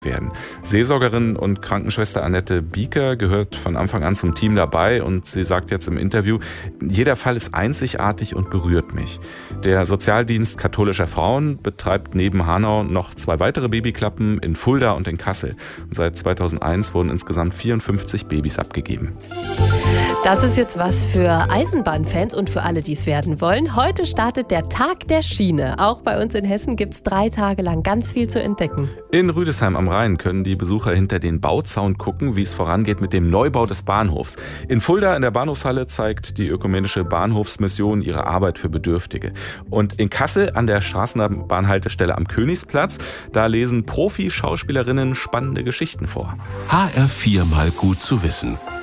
werden. Seelsorgerin und Krankenschwester Annette Bieker gehört von Anfang an zum Team dabei und sie sagt jetzt im Interview, jeder Fall ist einzigartig und berührt mich. Der Sozialdienst katholischer Frauen betreibt neben Hanau noch 2 weitere Babyklappen in Fulda und in Kassel. Und seit 2001 wurden insgesamt 54 Babys abgegeben. Das ist jetzt was für Eisenbahnfans und für alle, die es werden wollen. Heute startet der Tag der Schiene. Auch bei uns in Hessen gibt es 3 Tage lang ganz viel zu entdecken. In Rüdesheim am Rhein können die Besucher hinter den Bauzaun gucken, wie es vorangeht mit dem Neubau des Bahnhofs. In Fulda in der Bahnhofshalle zeigt die ökumenische Bahnhofsmission ihre Arbeit für Bedürftige. Und in Kassel an der Straßenbahnhaltestelle am Königsplatz, da lesen Profi-Schauspielerinnen spannende Geschichten vor. HR4 mal gut zu wissen.